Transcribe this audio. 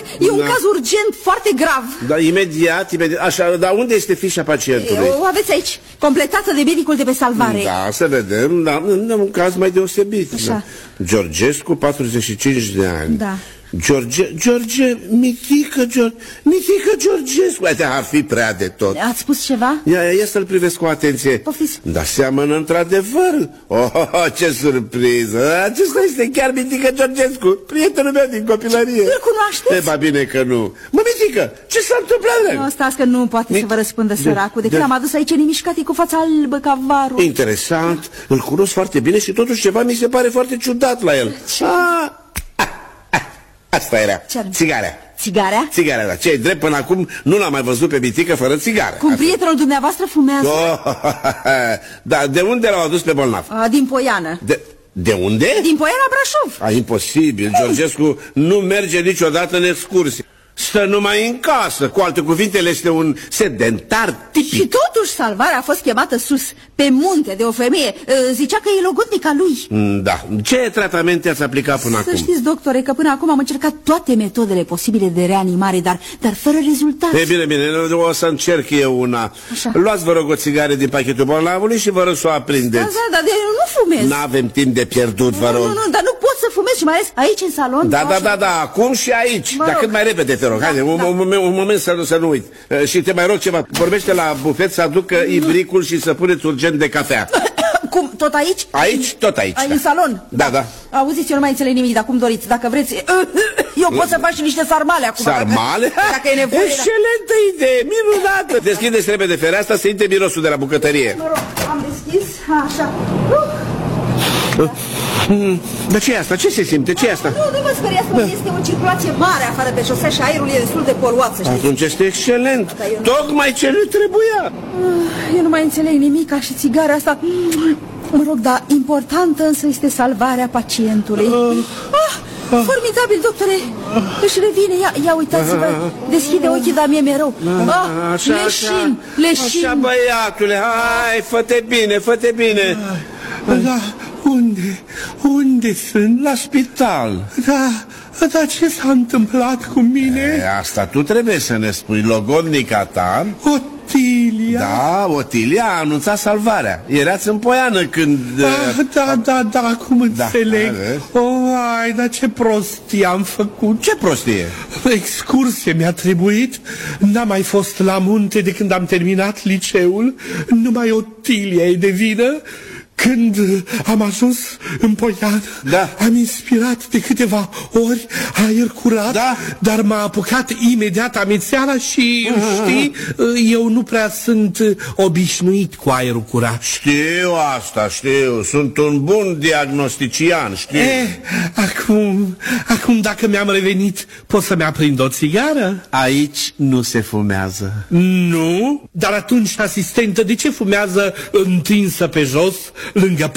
e un caz urgent, foarte grav. Da, imediat. Așa, dar unde este fișa pacientului? O aveți aici, completată de medicul de pe salvare. Da, să vedem, da, un caz mai deosebit. Așa. Da. Georgescu, 45 de ani. Da. George, Mitică Georgescu. Uite, ar fi prea de tot. Ați spus ceva? Ia să-l privesc cu atenție. Poftiți. Da, seamănă într-adevăr. Oh, ce surpriză. Acesta este chiar Mitică Georgescu, prietenul meu din copilărie. Îl cunoașteți? Ba bine că nu. Mă, Mitică, ce s-a întâmplat? Nu, stați că nu poate să vă răspundă săracul. De când am adus aici nemișcat, e cu fața albă ca varul. Interesant, îl cunosc foarte bine și totuși ceva mi se pare foarte ciudat la el. Asta era, țigarea. Țigarea? Țigarea, da. Ce-i drept, până acum nu l-am mai văzut pe Mitică fără țigară. Cum prietenul dumneavoastră fumează? Da, de unde l-au adus pe bolnav? Din Poiană. De unde? Din Poiana Brașov. Imposibil, Georgescu nu merge niciodată în excursie. Stă numai în casă, cu alte cuvinte, el este un sedentar tipic. Și totuși salvarea a fost chemată sus, pe munte, de o femeie. Zicea că e logodnica lui. Da. Ce tratamente ați aplicat până acum? Să știți, doctore, că până acum am încercat toate metodele posibile de reanimare, dar fără rezultat. Bine, o să încerc eu una. Așa. Luați, vă rog, o țigară din pachetul bolnavului și vă rog să o aprindeți. Da, dar eu nu fumez. N-avem timp de pierdut, vă rog. Nu, dar nu pot să fumez și mai ales aici în salon. Da, acum și aici. Dar cât mai repede, te rog. Haide, un moment să nu uit. Și te mai rog ceva. Vorbește la bufet să aducă ibricul și să puneți urgent de cafea. Cum? Tot aici? Aici, tot aici. În salon? Da. Auziți, eu nu mai înțeleg nimic, dar cum doriți. Dacă vreți, eu pot să fac și niște sarmale acum. Sarmale? Dacă e nevoie. Excelentă idee, minunată. Deschideți repede fereastra să intre mirosul de la bucătărie. Mă rog, am deschis, așa. Dar ce e asta? Ce se simte? Ce e asta? Nu vă speriați, este o circulație mare afară pe șosea și aerul e destul de poluat, să știți. Atunci este excelent. Tocmai ce ne trebuia. Eu nu mai înțeleg nimic, și țigara asta. Mă rog, dar importantă însă este salvarea pacientului. Formidabil, doctore. Își revine, ia uitați-vă. Deschide ochii, dar mie mereu. Leșin. Așa, băiatule, hai, fă-te bine. Da, unde sunt? La spital. Dar ce s-a întâmplat cu mine? Asta tu trebuie să ne spui. Logodnica ta, Otilia. Da, Otilia a anunțat salvarea. Erați în Poiană când... Da, acum înțeleg. Dar ce prostie am făcut. Ce prostie? Excursie mi-a trebuit. N-am mai fost la munte de când am terminat liceul. Numai Otilia e de vină. Când am ajuns în Poiană, am inspirat de câteva ori aer curat, dar m-a apucat imediat amețeala și, știi, eu nu prea sunt obișnuit cu aerul curat. Știu asta, sunt un bun diagnostician, știu. Acum dacă mi-am revenit, pot să-mi aprind o țigară? Aici nu se fumează. Nu? Dar atunci, asistentă, de ce fumează întinsă pe jos, lângă